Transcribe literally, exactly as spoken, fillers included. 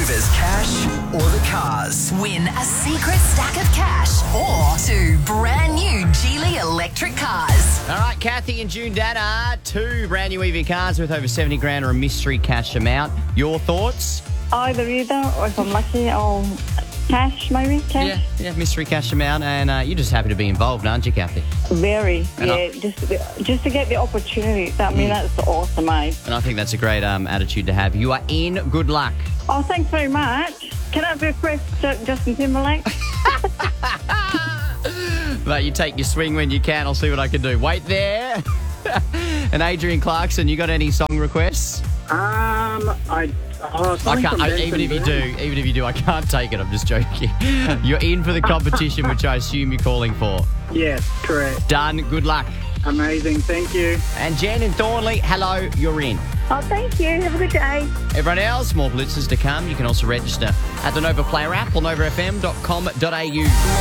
Hoovers cash or the cars? Win a secret stack of cash or two brand new Geely electric cars. All right, Kathy and June Dada, two brand new E V cars worth over seventy grand or a mystery cash amount. Your thoughts? Either either, or if I'm lucky, I'll cash maybe, cash. Yeah, yeah, mystery cash amount, and uh, you're just happy to be involved, aren't you, Kathy? Very, And yeah, I- just just to get the opportunity. I mean, that's awesome, eh? And I think that's a great um, attitude to have. You are in. Good luck. Oh, thanks very much. Can I request uh, Justin Timberlake? But you take your swing when you can. I'll see what I can do. Wait there. And Adrian Clarkson, you got any song requests? Um, I. Oh, I something can't. from I, Benson even if you do, Boone. even if you do, I can't take it. I'm just joking. You're in for the competition, which I assume you're calling for. Yes, correct. Done. Good luck. Amazing. Thank you. And Jen in Thornley, hello. You're in. Oh, thank you. Have a good day. Everyone else, more blitzes to come. You can also register at the Nova Player app or nova f m dot com dot a u.